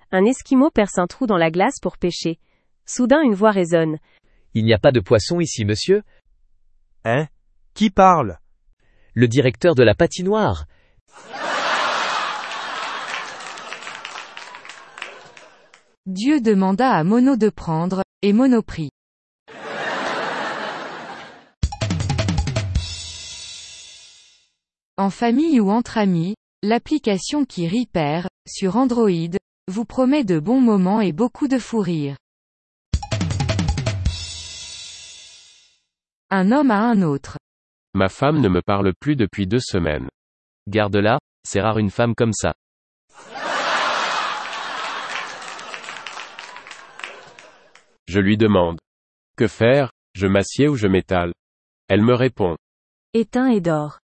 Un Esquimau perce un trou dans la glace pour pêcher. Soudain une voix résonne. Il n'y a pas de poisson ici, monsieur? Hein? Qui parle? Le directeur de la patinoire. Dieu demanda à Mono de prendre, et Mono prit. En famille ou entre amis, l'application qui rit perd, sur Android, vous promet de bons moments et beaucoup de fou rire. Un homme à un autre. Ma femme ne me parle plus depuis 2 semaines. Garde-la, c'est rare une femme comme ça. Je lui demande. Que faire, je m'assieds ou je m'étale? Elle me répond. Éteins et dors.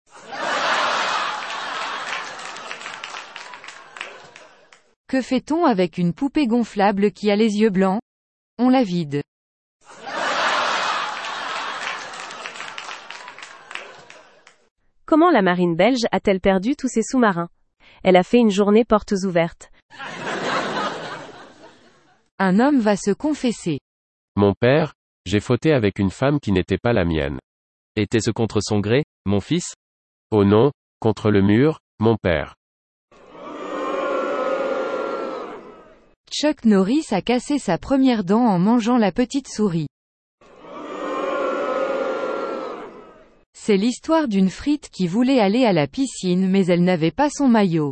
Que fait-on avec une poupée gonflable qui a les yeux blancs? On la vide. Comment la marine belge a-t-elle perdu tous ses sous-marins? Elle a fait une journée portes ouvertes. Un homme va se confesser. Mon père, j'ai fauté avec une femme qui n'était pas la mienne. Était-ce contre son gré, mon fils? Oh non, contre le mur, mon père. Chuck Norris a cassé sa première dent en mangeant la petite souris. C'est l'histoire d'une frite qui voulait aller à la piscine mais elle n'avait pas son maillot.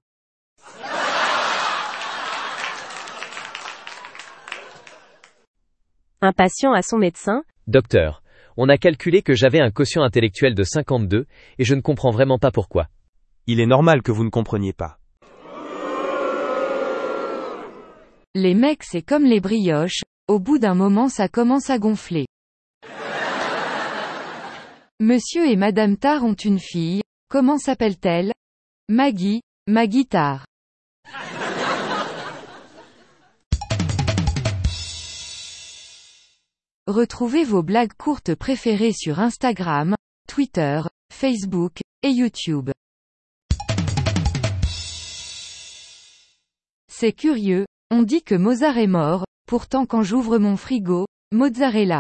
Un patient à son médecin. Docteur, on a calculé que j'avais un quotient intellectuel de 52, et je ne comprends vraiment pas pourquoi. Il est normal que vous ne compreniez pas. Les mecs c'est comme les brioches, au bout d'un moment ça commence à gonfler. Monsieur et Madame Tard ont une fille, comment s'appelle-t-elle? Maggie Tard. Retrouvez vos blagues courtes préférées sur Instagram, Twitter, Facebook, et YouTube. C'est curieux, on dit que Mozart est mort, pourtant quand j'ouvre mon frigo, mozzarella.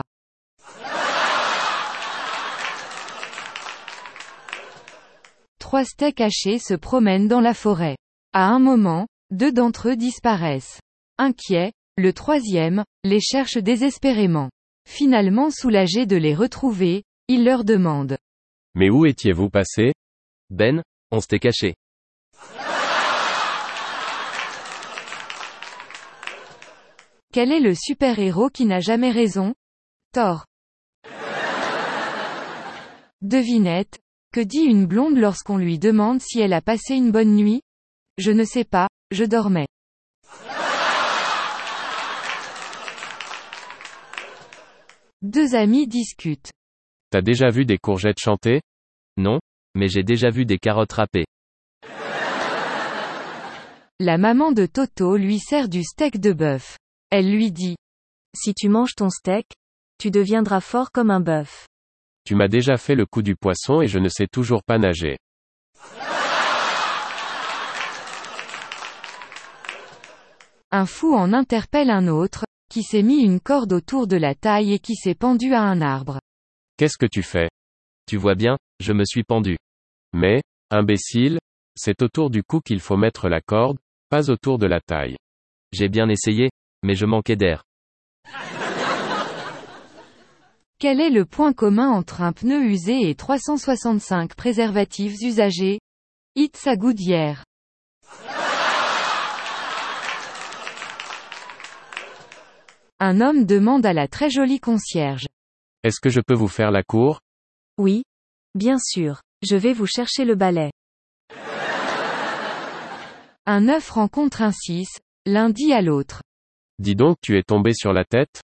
Trois steaks hachés se promènent dans la forêt. À un moment, 2 d'entre eux disparaissent. Inquiets, le troisième, les cherche désespérément. Finalement soulagé de les retrouver, il leur demande. Mais où étiez-vous passé? Ben, on s'était caché. Quel est le super-héros qui n'a jamais raison? Thor. Devinette, que dit une blonde lorsqu'on lui demande si elle a passé une bonne nuit? Je ne sais pas, je dormais. Deux amis discutent. T'as déjà vu des courgettes chanter? Non, mais j'ai déjà vu des carottes râpées. La maman de Toto lui sert du steak de bœuf. Elle lui dit. Si tu manges ton steak, tu deviendras fort comme un bœuf. Tu m'as déjà fait le coup du poisson et je ne sais toujours pas nager. Un fou en interpelle un autre, qui s'est mis une corde autour de la taille et qui s'est pendu à un arbre. Qu'est-ce que tu fais? Tu vois bien, je me suis pendu. Mais, imbécile, c'est autour du cou qu'il faut mettre la corde, pas autour de la taille. J'ai bien essayé, mais je manquais d'air. Quel est le point commun entre un pneu usé et 365 préservatifs usagés? It's a Goodyear. Un homme demande à la très jolie concierge. Est-ce que je peux vous faire la cour? Oui. Bien sûr. Je vais vous chercher le balai. Un œuf rencontre un 6, l'un dit à l'autre. Dis donc, tu es tombé sur la tête?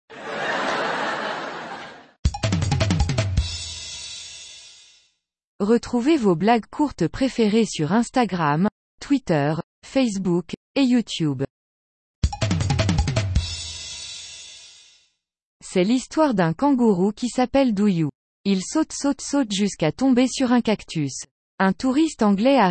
Retrouvez vos blagues courtes préférées sur Instagram, Twitter, Facebook, et YouTube. C'est l'histoire d'un kangourou qui s'appelle Douyou. Il saute jusqu'à tomber sur un cactus. Un touriste anglais